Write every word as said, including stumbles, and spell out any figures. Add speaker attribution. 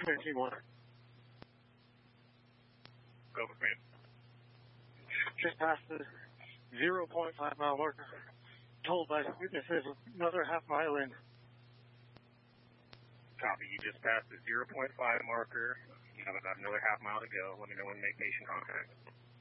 Speaker 1: Comanche one.
Speaker 2: Go for me.
Speaker 1: Just past the zero point five mile marker. Told by witnesses another half mile in.
Speaker 2: Copy. You just passed the zero point five marker. You have about another half mile to go. Let me know when to make nation contact.